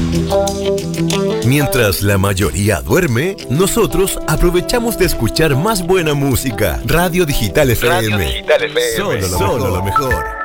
Mientras la mayoría duerme, nosotros aprovechamos de escuchar más buena música. Radio Digital FM. Solo lo mejor.